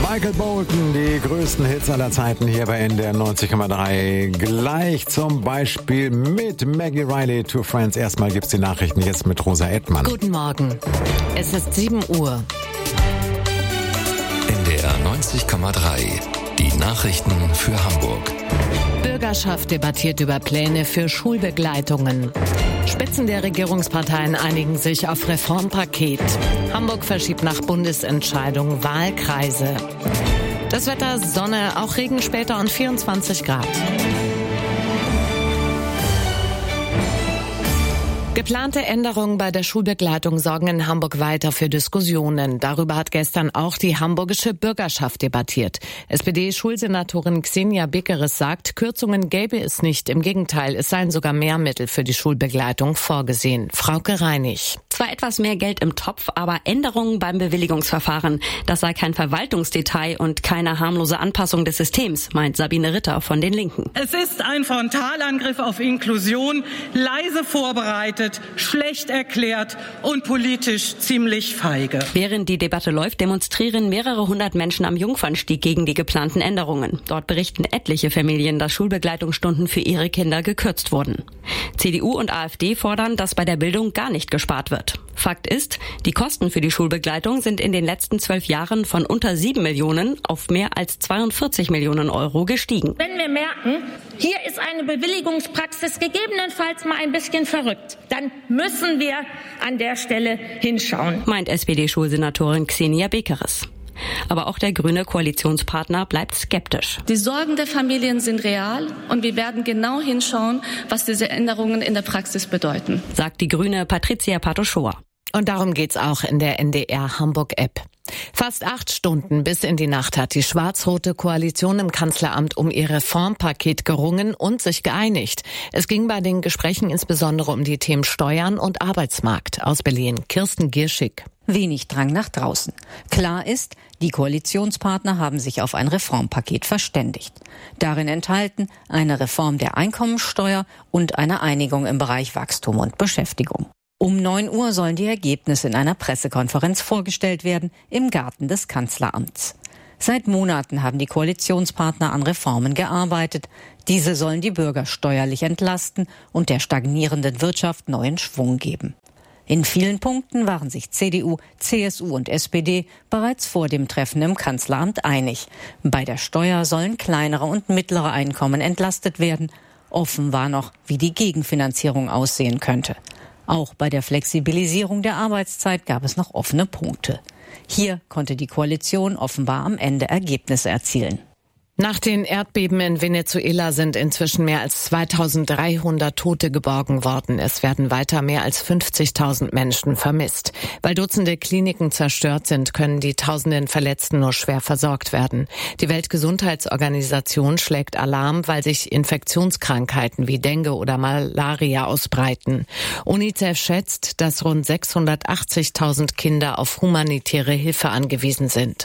Michael Bolton, die größten Hits aller Zeiten hier bei NDR 90,3. Gleich zum Beispiel mit Maggie Riley, Two Friends. Erstmal gibt's die Nachrichten jetzt mit Rosa Edtmann. Guten Morgen. Es ist 7 Uhr. NDR 90,3. Die Nachrichten für Hamburg. Bürgerschaft debattiert über Pläne für Schulbegleitungen. Spitzen der Regierungsparteien einigen sich auf Reformpaket. Hamburg verschiebt nach Bundesentscheidung Wahlkreise. Das Wetter Sonne, auch Regen später und 24 Grad. Geplante Änderungen bei der Schulbegleitung sorgen in Hamburg weiter für Diskussionen. Darüber hat gestern auch die hamburgische Bürgerschaft debattiert. SPD-Schulsenatorin Xenia Beckeres sagt, Kürzungen gäbe es nicht. Im Gegenteil, es seien sogar mehr Mittel für die Schulbegleitung vorgesehen. Frauke Reinig. Zwar etwas mehr Geld im Topf, aber Änderungen beim Bewilligungsverfahren. Das sei kein Verwaltungsdetail und keine harmlose Anpassung des Systems, meint Sabine Ritter von den Linken. Es ist ein Frontalangriff auf Inklusion, leise vorbereitet, schlecht erklärt und politisch ziemlich feige. Während die Debatte läuft, demonstrieren mehrere hundert Menschen am Jungfernstieg gegen die geplanten Änderungen. Dort berichten etliche Familien, dass Schulbegleitungsstunden für ihre Kinder gekürzt wurden. CDU und AfD fordern, dass bei der Bildung gar nicht gespart wird. Fakt ist, die Kosten für die Schulbegleitung sind in den letzten 12 Jahren von unter 7 Millionen auf mehr als 42 Millionen Euro gestiegen. Wenn wir merken, hier ist eine Bewilligungspraxis gegebenenfalls mal ein bisschen verrückt, dann müssen wir an der Stelle hinschauen, meint SPD-Schulsenatorin Xenia Beckeres. Aber auch der grüne Koalitionspartner bleibt skeptisch. Die Sorgen der Familien sind real und wir werden genau hinschauen, was diese Änderungen in der Praxis bedeuten, sagt die grüne Patricia Pato-Schoa. Und darum geht's auch in der NDR Hamburg-App. Fast 8 Stunden bis in die Nacht hat die schwarz-rote Koalition im Kanzleramt um ihr Reformpaket gerungen und sich geeinigt. Es ging bei den Gesprächen insbesondere um die Themen Steuern und Arbeitsmarkt. Aus Berlin, Kirsten Gierschig. Wenig Drang nach draußen. Klar ist, die Koalitionspartner haben sich auf ein Reformpaket verständigt. Darin enthalten eine Reform der Einkommensteuer und eine Einigung im Bereich Wachstum und Beschäftigung. Um 9 Uhr sollen die Ergebnisse in einer Pressekonferenz vorgestellt werden im Garten des Kanzleramts. Seit Monaten haben die Koalitionspartner an Reformen gearbeitet. Diese sollen die Bürger steuerlich entlasten und der stagnierenden Wirtschaft neuen Schwung geben. In vielen Punkten waren sich CDU, CSU und SPD bereits vor dem Treffen im Kanzleramt einig. Bei der Steuer sollen kleinere und mittlere Einkommen entlastet werden. Offen war noch, wie die Gegenfinanzierung aussehen könnte. Auch bei der Flexibilisierung der Arbeitszeit gab es noch offene Punkte. Hier konnte die Koalition offenbar am Ende Ergebnisse erzielen. Nach den Erdbeben in Venezuela sind inzwischen mehr als 2300 Tote geborgen worden. Es werden weiter mehr als 50.000 Menschen vermisst. Weil Dutzende Kliniken zerstört sind, können die tausenden Verletzten nur schwer versorgt werden. Die Weltgesundheitsorganisation schlägt Alarm, weil sich Infektionskrankheiten wie Dengue oder Malaria ausbreiten. UNICEF schätzt, dass rund 680.000 Kinder auf humanitäre Hilfe angewiesen sind.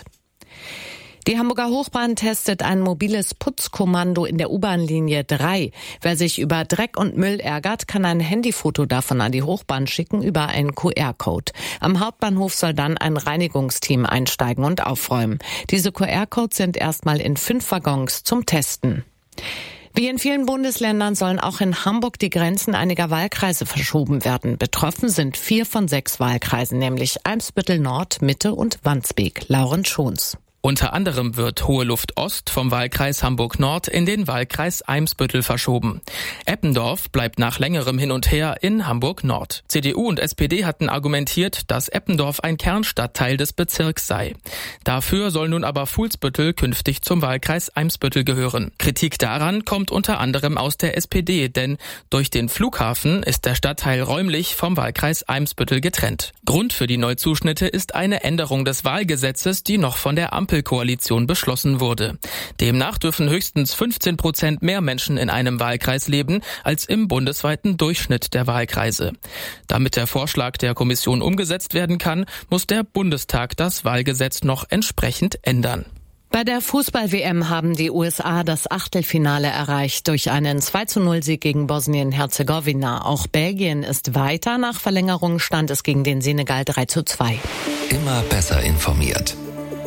Die Hamburger Hochbahn testet ein mobiles Putzkommando in der U-Bahn-Linie 3. Wer sich über Dreck und Müll ärgert, kann ein Handyfoto davon an die Hochbahn schicken über einen QR-Code. Am Hauptbahnhof soll dann ein Reinigungsteam einsteigen und aufräumen. Diese QR-Codes sind erstmal in 5 Waggons zum Testen. Wie in vielen Bundesländern sollen auch in Hamburg die Grenzen einiger Wahlkreise verschoben werden. Betroffen sind 4 von 6 Wahlkreisen, nämlich Eimsbüttel Nord, Mitte und Wandsbek. Lauren Schons. Unter anderem wird Hohe Luft Ost vom Wahlkreis Hamburg-Nord in den Wahlkreis Eimsbüttel verschoben. Eppendorf bleibt nach längerem Hin und Her in Hamburg-Nord. CDU und SPD hatten argumentiert, dass Eppendorf ein Kernstadtteil des Bezirks sei. Dafür soll nun aber Fuhlsbüttel künftig zum Wahlkreis Eimsbüttel gehören. Kritik daran kommt unter anderem aus der SPD, denn durch den Flughafen ist der Stadtteil räumlich vom Wahlkreis Eimsbüttel getrennt. Grund für die Neuzuschnitte ist eine Änderung des Wahlgesetzes, die noch von der Ampelkoalition beschlossen wurde. Demnach dürfen höchstens 15% mehr Menschen in einem Wahlkreis leben als im bundesweiten Durchschnitt der Wahlkreise. Damit der Vorschlag der Kommission umgesetzt werden kann, muss der Bundestag das Wahlgesetz noch entsprechend ändern. Bei der Fußball-WM haben die USA das Achtelfinale erreicht durch einen 2:0-Sieg gegen Bosnien-Herzegowina. Auch Belgien ist weiter. Nach Verlängerung stand es gegen den Senegal 3:2. Immer besser informiert. NDR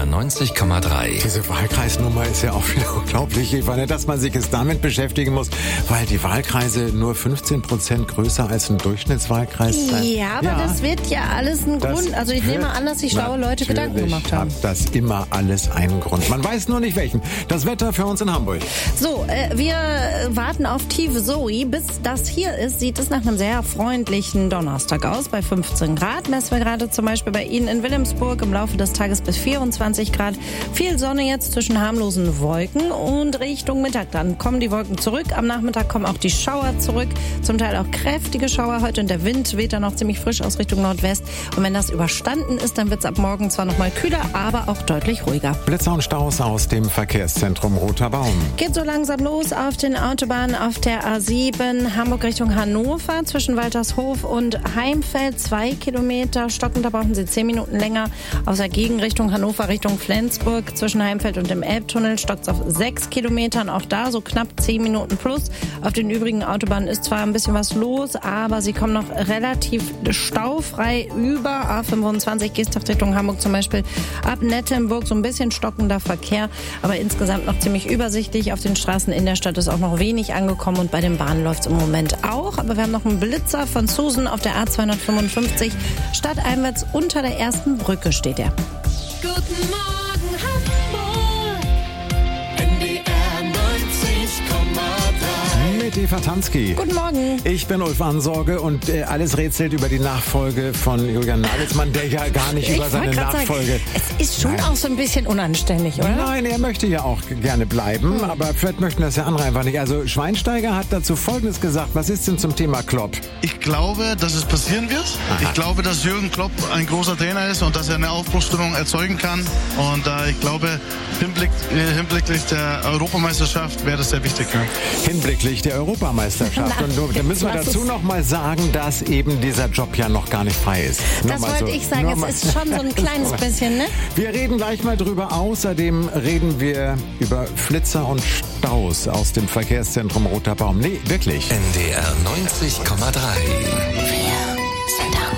NDR 90,3. Diese Wahlkreisnummer ist ja auch wieder unglaublich, Eva, dass man sich jetzt damit beschäftigen muss, weil die Wahlkreise nur 15% größer als ein Durchschnittswahlkreis sind. Ja, aber das wird ja alles ein Grund. Also ich nehme an, dass sich schlaue Leute Gedanken gemacht haben. Hat das immer alles einen Grund. Man weiß nur nicht welchen. Das Wetter für uns in Hamburg. So, wir warten auf Tief Zoe. Bis das hier ist, sieht es nach einem sehr freundlichen Donnerstag aus. Bei 15 Grad messen wir gerade zum Beispiel bei Ihnen in Wilhelmsburg im Laufe des Tages bis 24 Grad. Viel Sonne jetzt zwischen harmlosen Wolken und Richtung Mittag. Dann kommen die Wolken zurück. Am Nachmittag kommen auch die Schauer zurück. Zum Teil auch kräftige Schauer heute und der Wind weht dann noch ziemlich frisch aus Richtung Nordwest. Und wenn das überstanden ist, dann wird es ab morgen zwar noch mal kühler, aber auch deutlich ruhiger. Blitzer und Staus aus dem Verkehrszentrum Roter Baum. Geht so langsam los auf den Autobahnen auf der A7 Hamburg Richtung Hannover zwischen Waltershof und Heimfeld 2 Kilometer stockend. Da brauchen Sie 10 Minuten länger. Aus der Gegenrichtung Hannover Richtung Flensburg zwischen Heimfeld und dem Elbtunnel stockt es auf 6 Kilometern. Auch da so knapp 10 Minuten plus. Auf den übrigen Autobahnen ist zwar ein bisschen was los, aber Sie kommen noch relativ staufrei über. A25 Geesthacht Richtung Hamburg zum Beispiel ab Nettelnburg so ein bisschen stockender Verkehr, aber insgesamt noch ziemlich übersichtlich. Auf den Straßen in der Stadt ist auch noch wenig angekommen und bei den Bahnen läuft es im Moment auch. Aber wir haben noch einen Blitzer von Susan auf der A255 stadteinwärts unter der ersten Brücke steht er. Guten Morgen Hamburg, NDR 90,3. Mit Eva Tansky. Guten Morgen. Ich bin Ulf Ansorge und alles rätselt über die Nachfolge von Julian Nagelsmann, der ja gar nicht über seine Nachfolge... Sagen, es ist schon auch so ein bisschen unanständig, oder? Nein, er möchte ja auch gerne bleiben, aber vielleicht möchten das ja andere einfach nicht. Also Schweinsteiger hat dazu Folgendes gesagt. Was ist denn zum Thema Klopp? Ich glaube, dass es passieren wird. Aha. Ich glaube, dass Jürgen Klopp ein großer Trainer ist und dass er eine Aufbruchsstimmung erzeugen kann. Und ich glaube, hinblicklich der Europameisterschaft wäre das sehr wichtig. Ja. Hinblicklich der Europameisterschaft. Und da müssen wir dazu noch mal sagen, dass eben dieser Job ja noch gar nicht frei ist. Das wollte ich sagen. Es ist schon so ein kleines bisschen, ne? Wir reden gleich mal drüber. Außerdem reden wir über Flitzer und Staus aus dem Verkehrszentrum Roter Baum. Nee, wirklich. NDR 90,3.